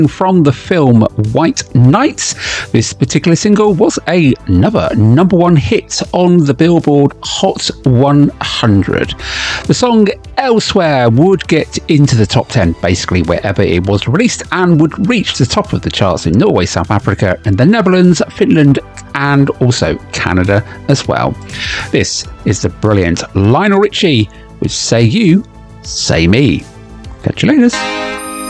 From the film White Nights, this particular single was another number one hit on the Billboard Hot 100. The song Elsewhere would get into the top 10 basically wherever it was released and would reach the top of the charts in Norway, South Africa, and the Netherlands, Finland, and also Canada as well. This is the brilliant Lionel Richie with Say You, Say Me. Catch you later.